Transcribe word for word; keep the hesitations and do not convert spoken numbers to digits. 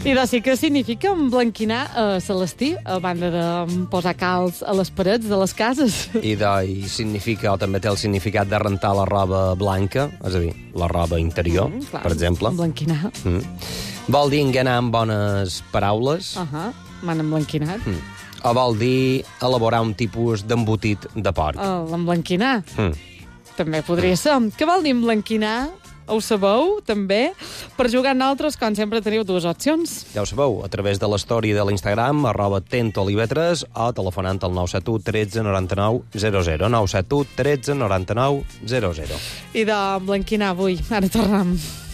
I de sí que significa emblanquinar eh, Celestí, a banda de posar calç a les parets de les cases. I, de, I significa, o també té el significat de rentar la roba blanca, és a dir, la roba interior, Mm, clar, per exemple. Emblanquinar. Mm. Vol dir enganar amb bones paraules, Uh -huh. M'han emblanquinat. mm. o vol dir elaborar un tipus d'embotit de porc. Uh, L'emblanquinar. Mm. També podria ser. Què vol dir emblanquinar? Ho sabeu, també? Per jugar a nosaltres, com sempre, teniu dues opcions. Ja ho sabeu, a través de l'story de l'Instagram, arroba tentolivetres, o telefonant al nou set u tretze noranta-nou zero zero. nou set u tretze noranta-nou zero zero. I de blanquinar avui. Ara tornem.